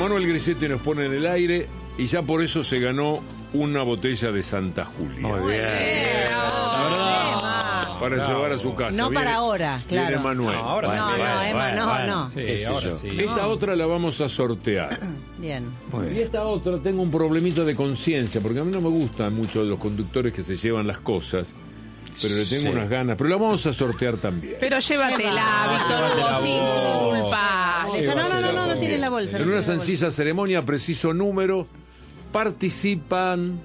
Manuel Grisetti nos pone en el aire y ya por eso se ganó una botella de Santa Julia. Muy bien. La verdad. Para llevar a su casa. No Viene, para ahora, claro. Viene Manuel. No, ahora no. Sí, ahora sí. Esta otra la vamos a sortear. Bien. Y esta otra tengo un problemita de conciencia, porque a mí no me gustan mucho los conductores que se llevan las cosas, pero le tengo unas ganas. Pero la vamos a sortear también. Pero llévatela, Víctor Hugo, sin culpa. No tires la bolsa. En una sencilla ceremonia, preciso número, participan,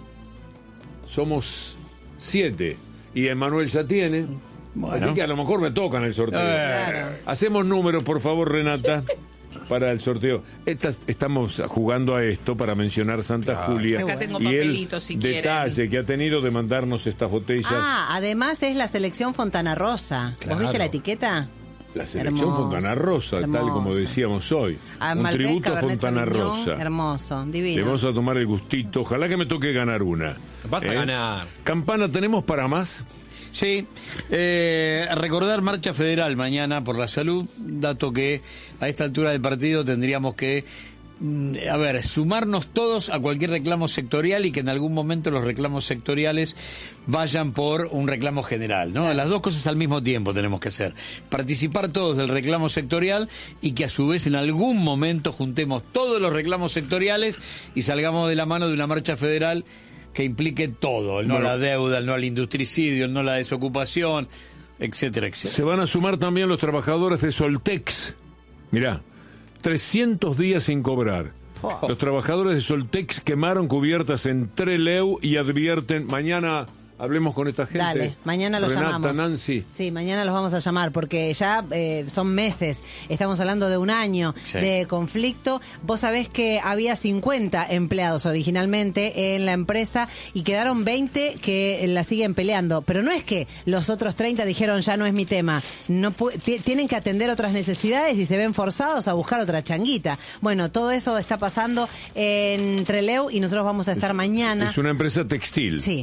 somos 7, y Emanuel ya tiene, así que a lo mejor me tocan el sorteo. Claro. Hacemos números, por favor, Renata, para el sorteo. Estamos jugando a esto para mencionar Santa Julia. Acá tengo y el papelitos, si quieren. detalle que ha tenido de mandarnos estas botellas. Además es la selección Fontana Rosa. Claro. ¿Vos viste la etiqueta? La selección Hermoso, Fontana Rosa, tal hermoso. como decíamos hoy. Un Malbec, tributo a Cabernet Fontana Sauvignon, Rosa. Hermoso, Le divino. vamos a tomar el gustito. Ojalá que me toque ganar una. Vas a ganar. Campana, ¿tenemos para más? Sí, recordar marcha federal mañana por la salud, dato que a esta altura del partido tendríamos que, sumarnos todos a cualquier reclamo sectorial y que en algún momento los reclamos sectoriales vayan por un reclamo general, ¿no? Las dos cosas al mismo tiempo tenemos que hacer. Participar todos del reclamo sectorial y que a su vez en algún momento juntemos todos los reclamos sectoriales y salgamos de la mano de una marcha federal que implique todo, el no a la deuda, el no al industricidio, el no a la desocupación, etcétera, etcétera. Se van a sumar también los trabajadores de Soltex. Mirá, 300 días sin cobrar. Los trabajadores de Soltex quemaron cubiertas en Trelew y advierten, mañana hablemos con esta gente. Dale, mañana los Renata, llamamos. Nancy. Sí, mañana los vamos a llamar porque ya son meses. Estamos hablando de un año de conflicto. Vos sabés que había 50 empleados originalmente en la empresa y quedaron 20 que la siguen peleando. Pero no es que los otros 30 dijeron ya no es mi tema. No tienen que atender otras necesidades y se ven forzados a buscar otra changuita. Bueno, todo eso está pasando en Trelew y nosotros vamos a estar mañana. Es una empresa textil. Sí.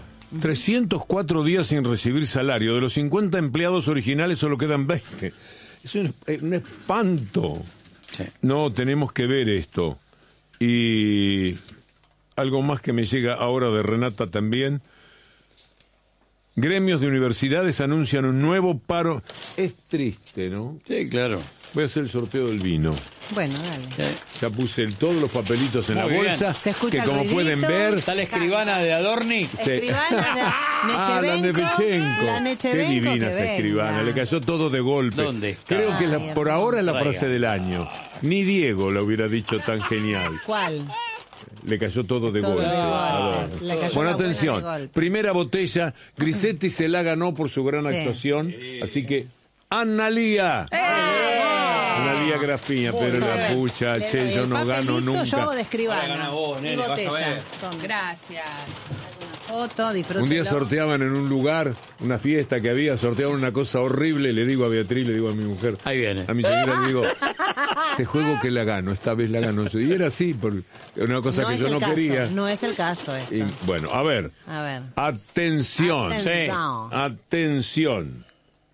304 días sin recibir salario. De los 50 empleados originales solo quedan 20. Es un espanto. Sí. No, tenemos que ver esto. Y algo más que me llega ahora de Renata también. Gremios de universidades anuncian un nuevo paro. Es triste, ¿no? Sí, claro. Voy a hacer el sorteo del vino. Bueno, dale. Ya puse todos los papelitos en Muy la bien. bolsa. Se escucha que el como ruidito. pueden ver... ¿Está la escribana de Adorni? Escribana de la Nechevenko. Qué Nechevenko, divina que esa venga. escribana, le cayó todo de golpe. ¿Dónde está? Creo que Ay, por ahora es la Traiga. frase del año. Ni Diego lo hubiera dicho tan genial. ¿Cuál? Le cayó todo de Todo golpe. de golpe. Adorno. Le cayó Bueno, la buena atención. de golpe. Primera botella. Grisetti se la ganó por su gran Sí. actuación. Así que, Analía. Analía Grafiña, pero la pucha, che, yo no gano nunca. Yo hago de escribana. Ahora gana vos, y nene, vas a botella. ver. Toma. Gracias. Foto, disfrútelo. Un día sorteaban en un lugar, una fiesta que había, sorteaban una cosa horrible, le digo a Beatriz, le digo a mi mujer, Ahí viene. a mi señora le digo, te juego que la gano, esta vez la gano. Y era así, porque una cosa No que es yo el no caso, quería. No es el caso esto. Y, bueno, a ver. Atención. Atención. Atención.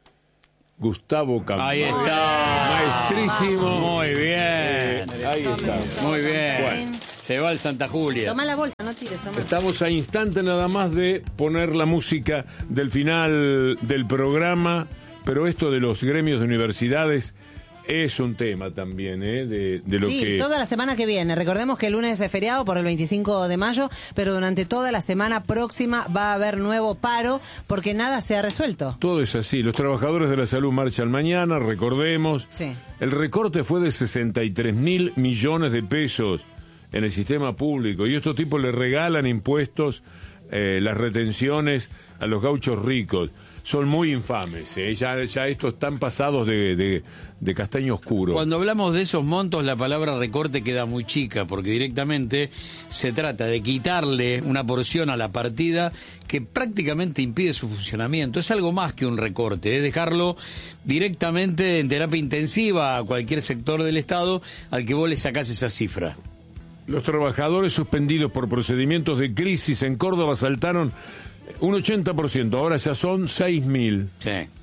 Gustavo Campana. Ahí está. Maestrísimo. Muy bien. Ahí está. Muy bien. Bueno. Se va el Santa Julia. Toma la bolsa, no tires, toma. Estamos a instante nada más de poner la música del final del programa, pero esto de los gremios de universidades es un tema también, de lo sí, que... toda la semana que viene. Recordemos que el lunes es feriado por el 25 de mayo, pero durante toda la semana próxima va a haber nuevo paro porque nada se ha resuelto. Todo es así. Los trabajadores de la salud marchan mañana, recordemos. Sí. El recorte fue de 63.000 millones de pesos en el sistema público y estos tipos le regalan impuestos, las retenciones a los gauchos ricos. Son muy infames, ya estos están pasados de castaño oscuro. Cuando hablamos de esos montos, la palabra recorte queda muy chica, porque directamente se trata de quitarle una porción a la partida que prácticamente impide su funcionamiento. Es algo más que un recorte, es dejarlo directamente en terapia intensiva a cualquier sector del Estado al que vos le sacás esa cifra. Los trabajadores suspendidos por procedimientos de crisis en Córdoba saltaron un 80%, ahora ya son 6.000. Sí.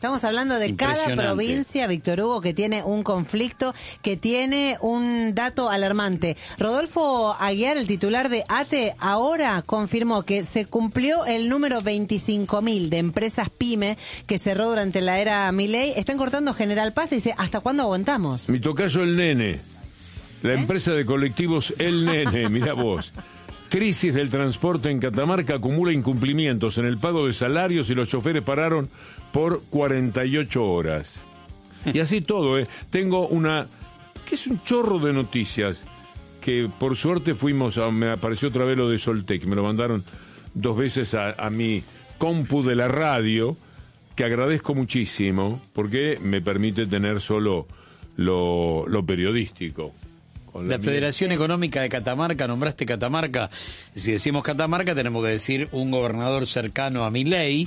Estamos hablando de cada Impresionante. provincia, Víctor Hugo, que tiene un conflicto, que tiene un dato alarmante. Rodolfo Aguiar, el titular de ATE, ahora confirmó que se cumplió el número 25.000 de empresas PYME que cerró durante la era Milei. Están cortando General Paz y dice, ¿hasta cuándo aguantamos? Mi tocayo El Nene, la empresa de colectivos El Nene, mira vos. Crisis del transporte en Catamarca acumula incumplimientos en el pago de salarios y los choferes pararon por 48 horas. Y así todo, ¿eh? Tengo que es un chorro de noticias, que por suerte me apareció otra vez lo de Soltec, me lo mandaron 2 veces a mi compu de la radio, que agradezco muchísimo, porque me permite tener solo lo periodístico. La Federación Económica de Catamarca, nombraste Catamarca. Si decimos Catamarca, tenemos que decir un gobernador cercano a Milei.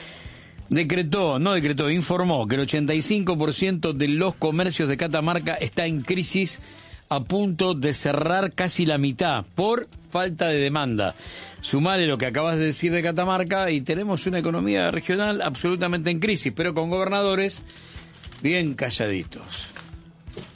Informó que el 85% de los comercios de Catamarca está en crisis, a punto de cerrar casi la mitad por falta de demanda. Sumale lo que acabas de decir de Catamarca y tenemos una economía regional absolutamente en crisis, pero con gobernadores bien calladitos.